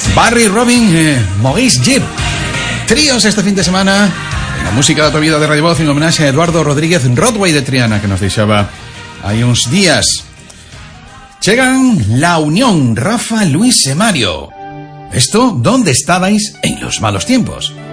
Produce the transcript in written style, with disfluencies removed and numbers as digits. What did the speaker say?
Barry Robin, Maurice Gibb. Tríos este fin de semana en la música de tu vida de Radio Voz, en homenaje a Eduardo Rodríguez Rodway de Triana, que nos deixaba hai uns días. Chegan La Unión, Rafa, Luis e Mario. Esto, ¿dónde estabais en los malos tiempos?